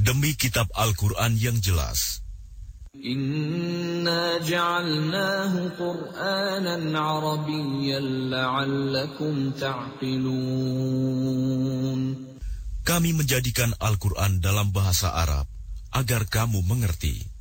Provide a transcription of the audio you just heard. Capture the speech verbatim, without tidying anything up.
Demi kitab Al-Quran yang jelas, Inna ja'alnahu Qur'anan Arabiyyan la'allakum ta'qilun. Kami menjadikan Al-Quran dalam bahasa Arab agar kamu mengerti.